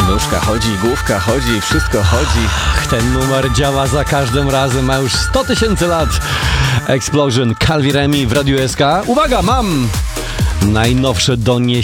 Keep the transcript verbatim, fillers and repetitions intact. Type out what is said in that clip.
Nóżka chodzi, główka chodzi, wszystko chodzi. Ach, ten numer działa za każdym razem, ma już sto tysięcy lat. Explosion, Calvi Remi w Radiu S K. Uwaga, mam najnowsze doniesienie.